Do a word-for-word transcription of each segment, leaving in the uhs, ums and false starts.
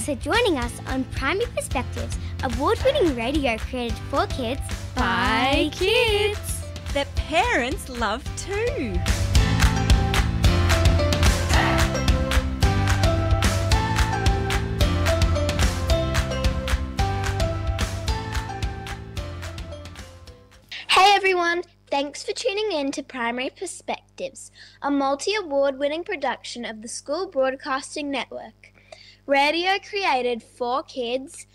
Thanks for joining us on Primary Perspectives, award-winning radio created for kids by kids that parents love too. Hey everyone, thanks for tuning in to Primary Perspectives, a multi-award winning production of the School Broadcasting Network. Radio created for kids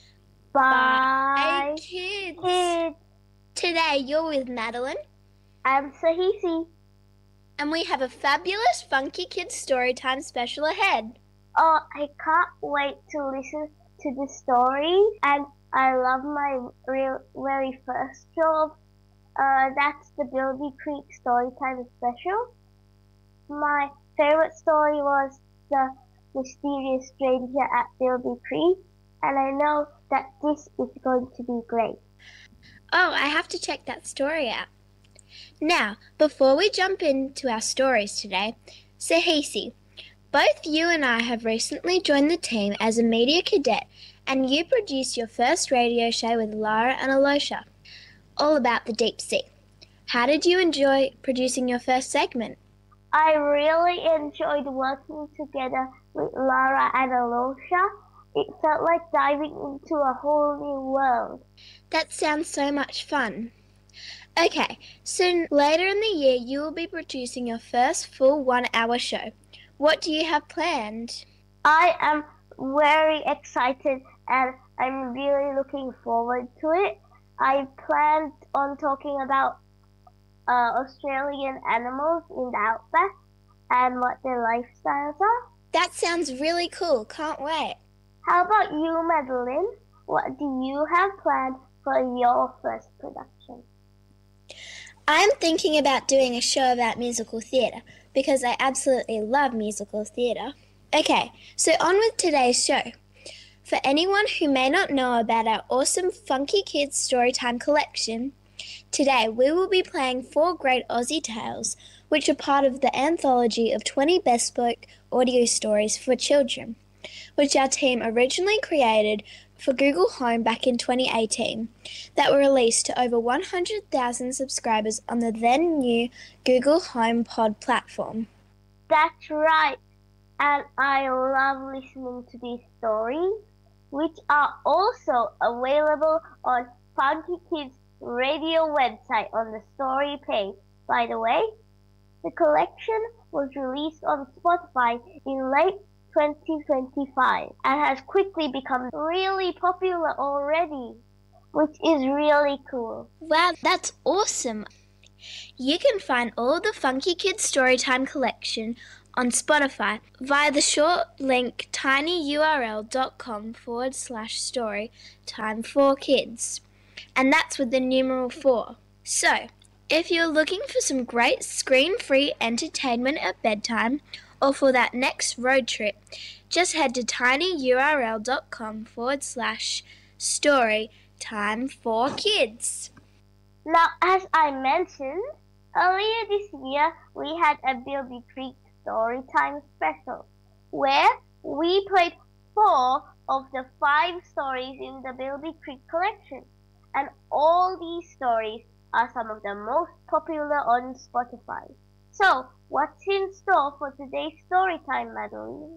by, by kids. kids. Today you're with Madeline. I'm Sahisi. And we have a fabulous Funky Kids Storytime special ahead. Oh, I can't wait to listen to the story, and I love my real, very first job. Uh, that's the Bilby Creek Storytime special. My favorite story was the mysterious stranger at Bilby Creek, and I know that this is going to be great. Oh, I have to check that story out. Now, before we jump into our stories today, Sahisi, both you and I have recently joined the team as a media cadet, and you produced your first radio show with Lara and Alosha, all about the deep sea. How did you enjoy producing your first segment? I really enjoyed working together with Lara and Alosha. It felt like diving into a whole new world. That sounds so much fun. Okay, so later in the year you will be producing your first full one-hour show. What do you have planned? I am very excited and I'm really looking forward to it. I planned on talking about uh, Australian animals in the outback and what their lifestyles are. That sounds really cool. Can't wait. How about you, Madeline? What do you have planned for your first production? I'm thinking about doing a show about musical theatre because I absolutely love musical theatre. Okay, so on with today's show. For anyone who may not know about our awesome Funky Kids Storytime collection, today we will be playing four great Aussie tales, which are part of the anthology of twenty bespoke audio stories for children, which our team originally created for Google Home back in twenty eighteen, that were released to over one hundred thousand subscribers on the then new Google Home Pod platform. That's right, and I love listening to these stories, which are also available on Funky Kids radio website on the story page. By the way, the collection was released on Spotify in late twenty twenty-five and has quickly become really popular already, which is really cool. Wow, that's awesome. You can find all the Funky Kids Storytime collection on Spotify via the short link tinyurl.com forward slash story time for kids. And that's with the numeral four. So, if you're looking for some great screen-free entertainment at bedtime or for that next road trip, just head to tinyurl.com forward slash story time for kids. Now, as I mentioned, earlier this year we had a Bilby Creek Storytime special where we played four of the five stories in the Bilby Creek collection. And all these stories are some of the most popular on Spotify. So, what's in store for today's story time, Madeline?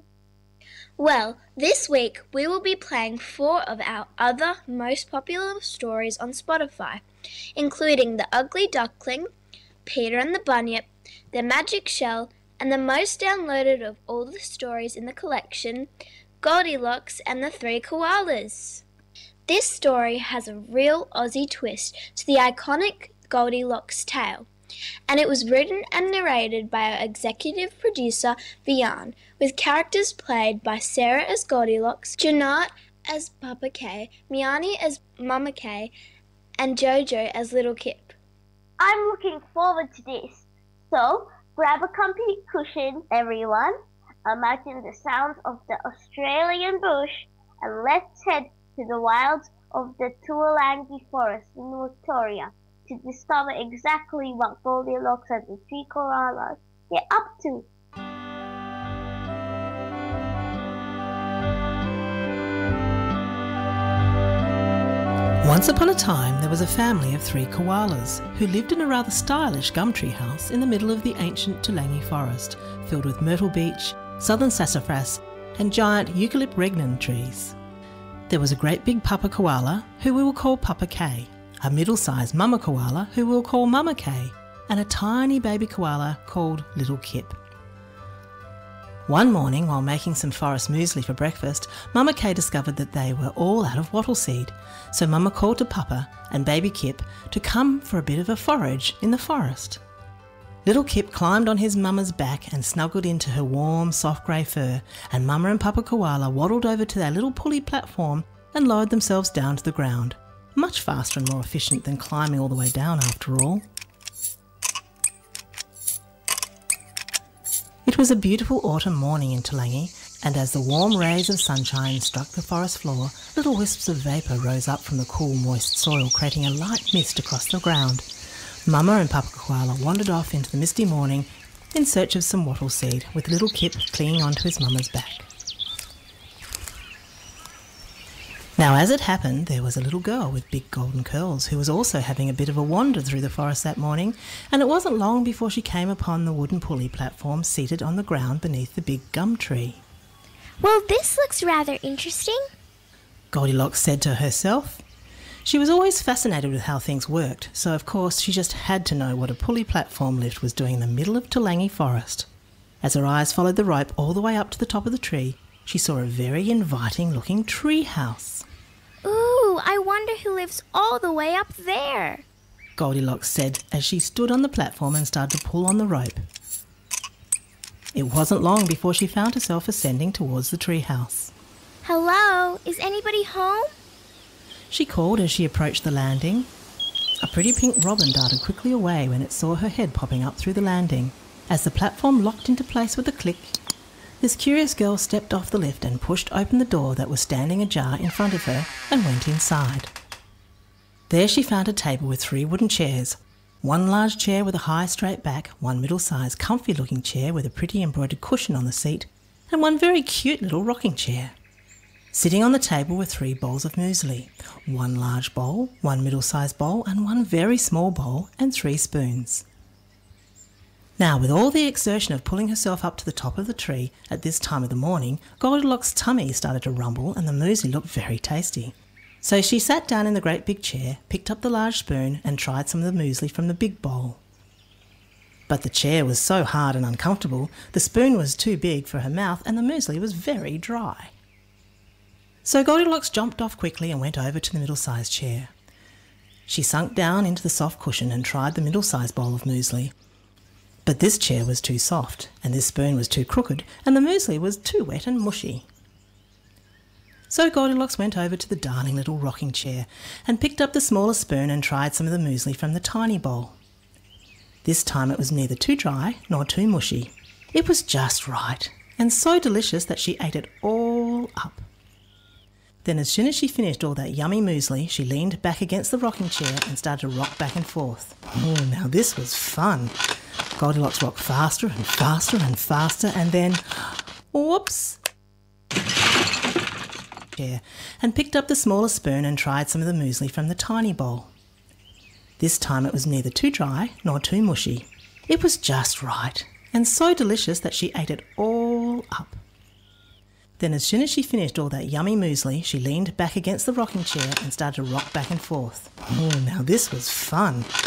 Well, this week we will be playing four of our other most popular stories on Spotify, including The Ugly Duckling, Peter and the Bunyip, The Magic Shell, and the most downloaded of all the stories in the collection, Goldilocks and the Three Koalas. This story has a real Aussie twist to the iconic Goldilocks tale, and it was written and narrated by our executive producer, Vian, with characters played by Sarah as Goldilocks, Janat as Papa K, Miani as Mama K, and Jojo as Little Kip. I'm looking forward to this. So, grab a comfy cushion, everyone. Imagine the sounds of the Australian bush, and let's head to the wilds of the Tuolangi Forest in Victoria to discover exactly what Goldilocks and the Three Koalas get up to. Once upon a time there was a family of three koalas who lived in a rather stylish gum tree house in the middle of the ancient Tulangi forest, filled with myrtle beech, southern sassafras and giant Eucalypt regnan trees. There was a great big papa koala who we will call Papa K, a middle-sized mama koala who we will call Mama K, and a tiny baby koala called Little Kip. One morning, while making some forest muesli for breakfast, Mama K discovered that they were all out of wattle seed, so Mama called to Papa and baby Kip to come for a bit of a forage in the forest. Little Kip climbed on his mama's back and snuggled into her warm, soft grey fur, and Mama and Papa Koala waddled over to their little pulley platform and lowered themselves down to the ground. Much faster and more efficient than climbing all the way down after all. It was a beautiful autumn morning in Tulangi, and as the warm rays of sunshine struck the forest floor, little wisps of vapour rose up from the cool, moist soil, creating a light mist across the ground. Mama and Papa Koala wandered off into the misty morning in search of some wattle seed, with Little Kip clinging onto his mama's back. Now, as it happened, there was a little girl with big golden curls who was also having a bit of a wander through the forest that morning, and it wasn't long before she came upon the wooden pulley platform seated on the ground beneath the big gum tree. Well, this looks rather interesting, Goldilocks said to herself. She was always fascinated with how things worked, so of course she just had to know what a pulley platform lift was doing in the middle of Tulangi Forest. As her eyes followed the rope all the way up to the top of the tree, she saw a very inviting-looking tree house. Ooh, I wonder who lives all the way up there, Goldilocks said as she stood on the platform and started to pull on the rope. It wasn't long before she found herself ascending towards the tree house. Hello, is anybody home? She called as she approached the landing. A pretty pink robin darted quickly away when it saw her head popping up through the landing. As the platform locked into place with a click, this curious girl stepped off the lift and pushed open the door that was standing ajar in front of her and went inside. There she found a table with three wooden chairs, one large chair with a high straight back, one middle-sized comfy-looking chair with a pretty embroidered cushion on the seat, and one very cute little rocking chair. Sitting on the table were three bowls of muesli, one large bowl, one middle-sized bowl, and one very small bowl, and three spoons. Now, with all the exertion of pulling herself up to the top of the tree at this time of the morning, Goldilocks' tummy started to rumble and the muesli looked very tasty. So she sat down in the great big chair, picked up the large spoon and tried some of the muesli from the big bowl. But the chair was so hard and uncomfortable, the spoon was too big for her mouth and the muesli was very dry. So Goldilocks jumped off quickly and went over to the middle-sized chair. She sunk down into the soft cushion and tried the middle-sized bowl of muesli. But this chair was too soft, and this spoon was too crooked, and the muesli was too wet and mushy. So Goldilocks went over to the darling little rocking chair and picked up the smaller spoon and tried some of the muesli from the tiny bowl. This time it was neither too dry nor too mushy. It was just right, and so delicious that she ate it all up. Then as soon as she finished all that yummy muesli, she leaned back against the rocking chair and started to rock back and forth. Oh, now this was fun. Goldilocks rocked faster and faster and faster, and then, whoops, chair, and picked up the smaller spoon and tried some of the muesli from the tiny bowl. This time it was neither too dry nor too mushy. It was just right, and so delicious that she ate it all up. Then as soon as she finished all that yummy muesli, she leaned back against the rocking chair and started to rock back and forth. Oh, now this was fun.